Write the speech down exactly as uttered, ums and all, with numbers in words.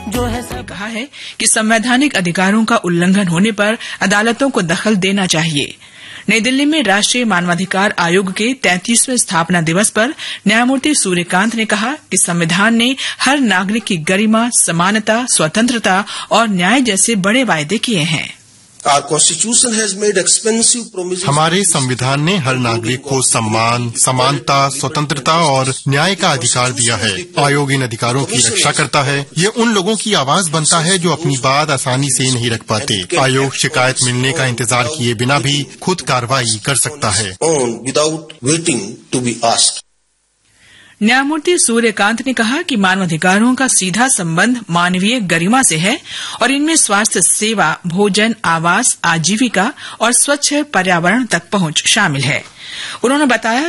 जो है सब कहा है कि संवैधानिक अधिकारों का उल्लंघन होने पर अदालतों को दखल देना चाहिए। नई दिल्ली में राष्ट्रीय मानवाधिकार आयोग के तैंतीसवें स्थापना दिवस पर न्यायमूर्ति सूर्यकांत ने कहा कि संविधान ने हर नागरिक की गरिमा, समानता, स्वतंत्रता और न्याय जैसे बड़े वायदे किए हैं। हमारे संविधान ने हर नागरिक को सम्मान, समानता, स्वतंत्रता और न्याय का अधिकार दिया है। आयोग इन अधिकारों की रक्षा करता है। ये उन लोगों की आवाज बनता है जो अपनी बात आसानी से नहीं रख पाते। आयोग शिकायत मिलने का इंतजार किए बिना भी खुद कार्रवाई कर सकता है। न्यायमूर्ति सूर्यकांत ने कहा कि मानवाधिकारों का सीधा संबंध मानवीय गरिमा से है और इनमें स्वास्थ्य सेवा, भोजन, आवास, आजीविका और स्वच्छ पर्यावरण तक पहुंच शामिल है। उन्होंने बताया